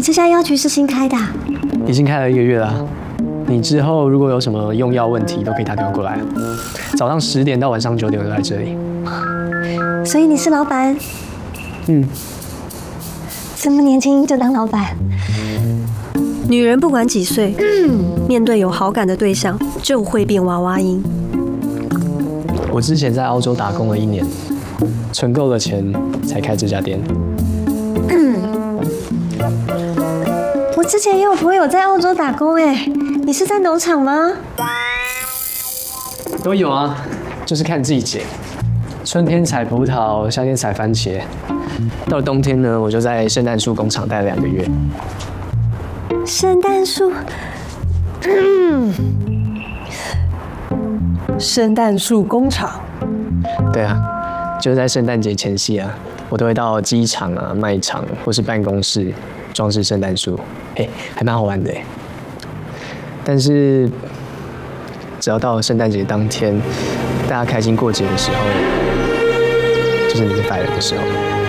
这家药局是新开的啊？ 已经开了1个月了。你之后如果有什么用药问题，都可以打电话过来。早上10点到晚上9点都在这里。 所以你是老板？ 嗯。 这么年轻就当老板？ 女人不管几岁，面对有好感的对象，就会变娃娃音。 我之前在澳洲打工了1年，存够了钱才开这家店。 我之前也有朋友在澳洲打工哎，你是在农场吗？ 都有啊，就是看季节。春天采葡萄，夏天采番茄，到了冬天呢，我就在圣诞树工厂待了2个月。 圣诞树， 圣诞树工厂。 对啊，就是在圣诞节前夕啊，我都会到机场啊、卖场或是办公室装饰圣诞树，还蛮好玩的。但是，只要到了圣诞节当天，大家开心过节的时候，就是你是 fire 的时候。